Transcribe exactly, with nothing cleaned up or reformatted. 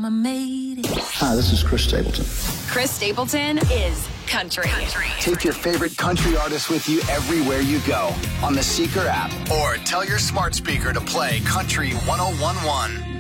mama made it. Hi, this is Chris Stapleton. Chris Stapleton is country. country. Take your favorite country artists with you everywhere you go on the Seeker app, or tell your smart speaker to play Country one oh one one.